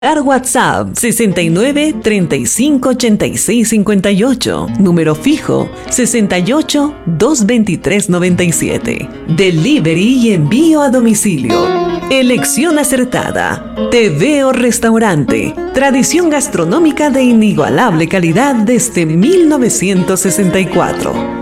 WhatsApp 69 35 86 58. Número fijo 68 223 97. Delivery y envío a domicilio. Elección acertada. Te Veo Restaurante. Tradición gastronómica de inigualable calidad desde 1964.